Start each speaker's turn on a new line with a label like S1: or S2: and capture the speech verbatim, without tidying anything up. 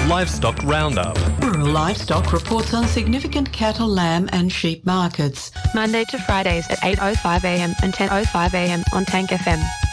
S1: Livestock Roundup.
S2: Rural Livestock reports on significant cattle, lamb and sheep markets.
S3: Monday to Fridays at eight oh five a m and ten oh five a m on Tank F M.